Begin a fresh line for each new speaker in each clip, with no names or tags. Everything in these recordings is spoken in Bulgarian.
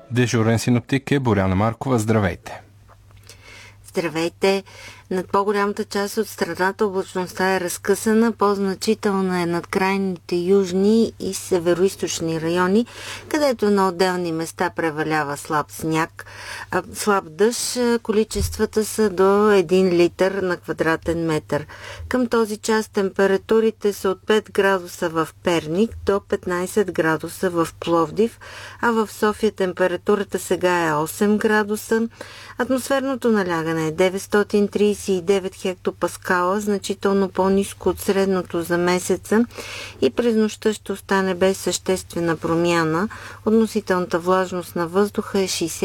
Дежурен синоптик е Боряна Маркова. Здравейте!
Здравейте! Над по-голямата част от страната облачността е разкъсана, по-значителна е над крайните южни и североизточни райони, където на отделни места превалява слаб сняг. Слаб дъжд, количествата са до 1 литър на квадратен метър. Към този час температурите са от 5 градуса в Перник до 15 градуса в Пловдив, а в София температурата сега е 8 градуса. Атмосферното налягане е 939 хектопаскала, значително по-ниско от средното за месеца, и през нощта ще остане без съществена промяна. Относителната влажност на въздуха е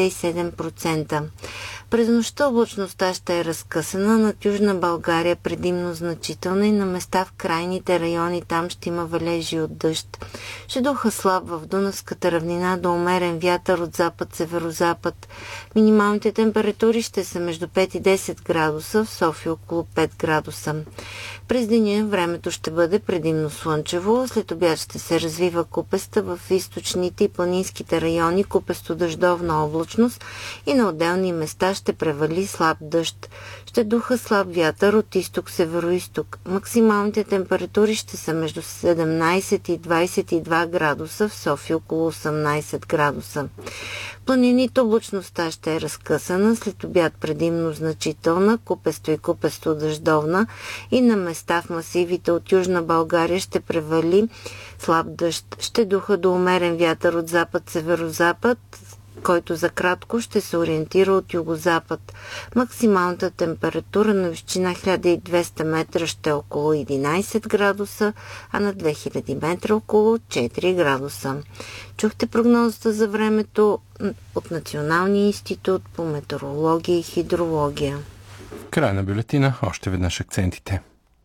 67%. През нощта облачността ще е разкъсана, над Южна България предимно значителна и на места в крайните райони там ще има валежи от дъжд. Ще духа слаб в Дунавската равнина до умерен вятър от запад-северозапад. Минималните температури ще са между 5 и 10 градуса, в София около 5 градуса. През деня времето ще бъде предимно слънчево, след обяд ще се развива купеста в източните и планинските райони, купесто-дъждовна облачност и на отделни места ще превали слаб дъжд. Ще духа слаб вятър от изток-североизток. Максималните температури ще са между 17 и 22 градуса, в София около 18 градуса. Планините облачността ще е разкъсана, след обяд предимно значителна, купесто и купесто-дъждовна и на места в масивите от Южна България ще превали слаб дъжд. Ще духа до умерен вятър от запад-северозапад, който за кратко ще се ориентира от югозапад. Максималната температура на височина 1200 метра ще е около 11 градуса, а на 2000 метра около 4 градуса. Чухте прогнозата за времето от Националния институт по метеорология и хидрология.
В края на бюлетина още веднъж акцентите.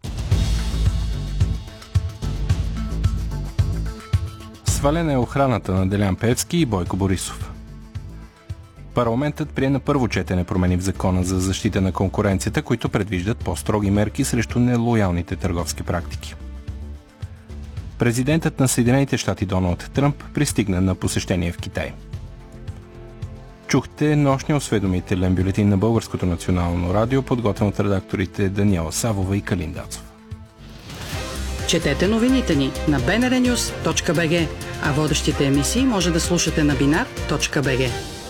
Свалена е охраната на Делян Пеевски и Бойко Борисов. Парламентът прие на първо четене промени в Закона за защита на конкуренцията, които предвиждат по-строги мерки срещу нелоялните търговски практики. Президентът на Съединените щати Доналд Тръмп пристигна на посещение в Китай. Чухте нощния осведомителен бюлетин на Българското национално радио, подготвен от редакторите Даниела Савова и Калин Дацов.
Четете новините ни на bnrnews.bg, а водещите емисии може да слушате на binar.bg.